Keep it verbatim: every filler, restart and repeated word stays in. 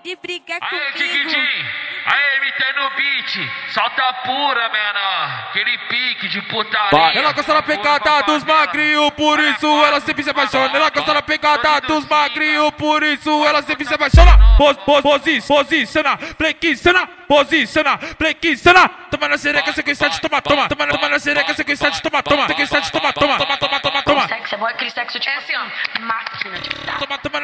de brigar Aê, comigo. Tiquitim! Aê, M T no beat! Solta pura, menor! Aquele pique de putaria! Ela gosta da pegada dos magrinhos, por isso ela sempre se apaixona. Ela gosta da pegada dos magrinhos, por isso ela sempre se apaixona. Pos, pos, posi, posiciona, flexiona, posiciona, flexiona. Toma na sereca, sequência de toma, toma. Toma, toma na sereca, sequência de toma, toma.